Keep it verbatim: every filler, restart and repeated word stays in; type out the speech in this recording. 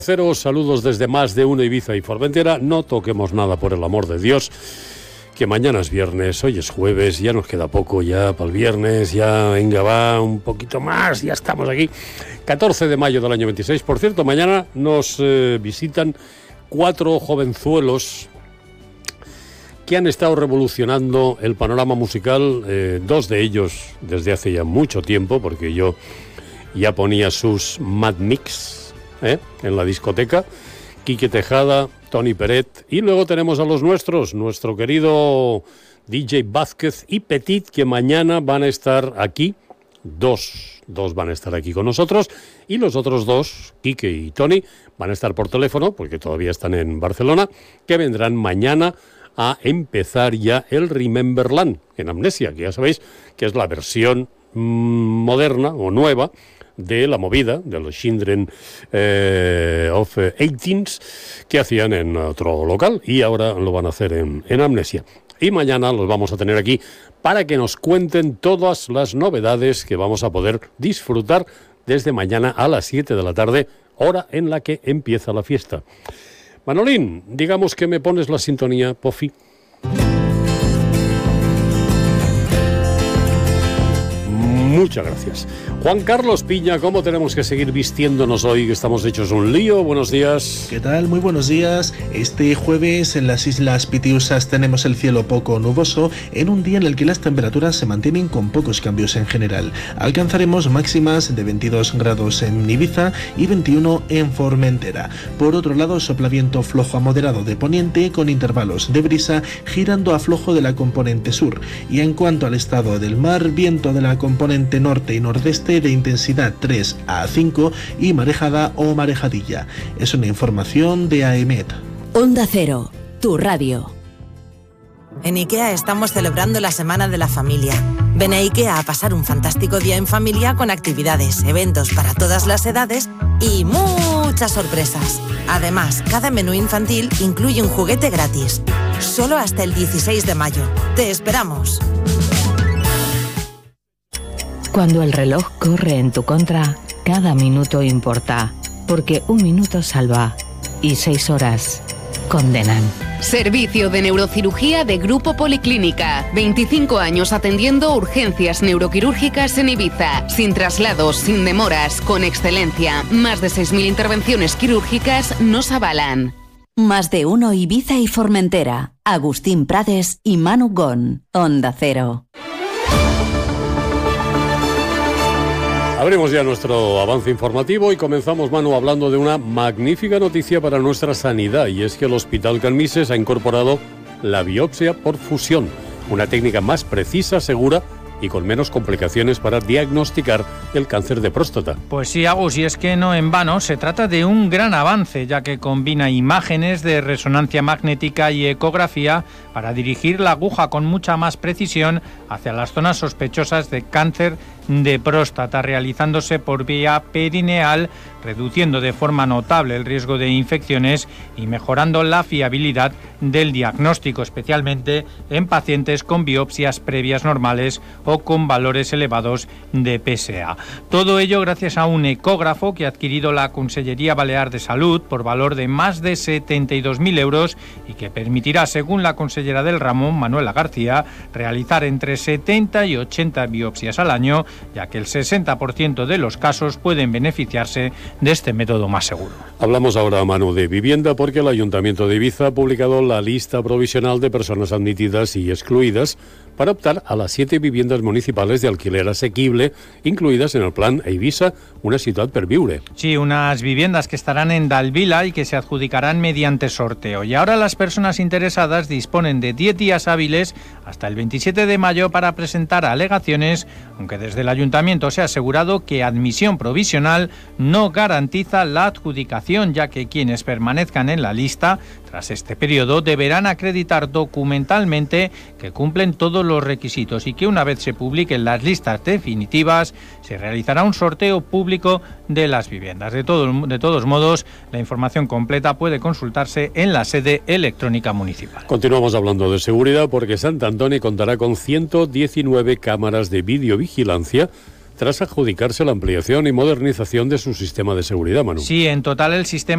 Cero, saludos desde Más de Uno Ibiza y Formentera. No toquemos nada, por el amor de Dios, que mañana es viernes, hoy es jueves, ya nos queda poco ya para el viernes, ya venga, va un poquito más, ya estamos aquí. catorce de mayo del año veintiséis. Por cierto, mañana nos eh, visitan cuatro jovenzuelos que han estado revolucionando el panorama musical, eh, dos de ellos desde hace ya mucho tiempo, porque yo ya ponía sus Mad Mix ¿Eh? en la discoteca. Quique Tejada, Tony Peret, y luego tenemos a los nuestros, nuestro querido D J Vázquez y Petit, que mañana van a estar aquí, dos, dos van a estar aquí con nosotros, y los otros dos, Quique y Tony, van a estar por teléfono, porque todavía están en Barcelona, que vendrán mañana a empezar ya el Rememberland en Amnesia, que ya sabéis que es la versión mmm, moderna o nueva de la movida, de los Children eh, of Eighteens, que hacían en otro local, y ahora lo van a hacer en, en Amnesia. Y mañana los vamos a tener aquí para que nos cuenten todas las novedades que vamos a poder disfrutar desde mañana a las siete de la tarde, hora en la que empieza la fiesta. Manolín, digamos que me pones la sintonía, Pofi. Muchas gracias. Juan Carlos Piña, ¿cómo tenemos que seguir vistiéndonos hoy, que estamos hechos un lío? Buenos días. ¿Qué tal? Muy buenos días. Este jueves en las Islas Pitiusas tenemos el cielo poco nuboso, en un día en el que las temperaturas se mantienen con pocos cambios en general. Alcanzaremos máximas de veintidós grados en Ibiza y veintiuno en Formentera. Por otro lado, sopla viento flojo a moderado de poniente, con intervalos de brisa girando a flojo de la componente sur. Y en cuanto al estado del mar, viento de la componente norte y nordeste de intensidad tres a cinco y marejada o marejadilla. Es una información de A E M E T. Onda Cero, tu radio. En IKEA estamos celebrando la Semana de la Familia. Ven a IKEA a pasar un fantástico día en familia con actividades, eventos para todas las edades y muchas sorpresas. Además, cada menú infantil incluye un juguete gratis. Solo hasta el dieciséis de mayo. ¡Te esperamos! Cuando el reloj corre en tu contra, cada minuto importa, porque un minuto salva y seis horas condenan. Servicio de neurocirugía de Grupo Policlínica. veinticinco años atendiendo urgencias neuroquirúrgicas en Ibiza. Sin traslados, sin demoras, con excelencia. Más de seis mil intervenciones quirúrgicas nos avalan. Más de Uno Ibiza y Formentera. Agustín Prades y Manu Gon. Onda Cero. Abrimos ya nuestro avance informativo y comenzamos, Manu, hablando de una magnífica noticia para nuestra sanidad, y es que el Hospital Can Misses ha incorporado la biopsia por fusión, una técnica más precisa, segura y con menos complicaciones para diagnosticar el cáncer de próstata. Pues sí, Agus, y es que no en vano, se trata de un gran avance, ya que combina imágenes de resonancia magnética y ecografía para dirigir la aguja con mucha más precisión hacia las zonas sospechosas de cáncer de próstata, realizándose por vía perineal, reduciendo de forma notable el riesgo de infecciones y mejorando la fiabilidad del diagnóstico, especialmente en pacientes con biopsias previas normales o con valores elevados de P S A. Todo ello gracias a un ecógrafo que ha adquirido la Consellería Balear de Salud por valor de más de setenta y dos mil euros y que permitirá, según la consellera del ramo, Manuela García, realizar entre setenta y ochenta biopsias al año, ya que el sesenta por ciento de los casos pueden beneficiarse de este método más seguro. Hablamos ahora, Manu, de vivienda, porque el Ayuntamiento de Ibiza ha publicado la lista provisional de personas admitidas y excluidas para optar a las siete viviendas municipales de alquiler asequible incluidas en el plan Eivissa, una ciudad per viure. Sí, unas viviendas que estarán en Dalvila y que se adjudicarán mediante sorteo. Y ahora las personas interesadas disponen de diez días hábiles hasta el veintisiete de mayo para presentar alegaciones, aunque desde el Ayuntamiento se ha asegurado que admisión provisional no garantiza la adjudicación, ya que quienes permanezcan en la lista tras este periodo deberán acreditar documentalmente que cumplen todos los requisitos y que una vez se publiquen las listas definitivas se realizará un sorteo público de las viviendas. De, todo, de todos modos, la información completa puede consultarse en la sede electrónica municipal. Continuamos hablando de seguridad, porque Sant Antoni contará con ciento diecinueve cámaras de videovigilancia tras adjudicarse la ampliación y modernización de su sistema de seguridad, Manu. Sí, en total el sistema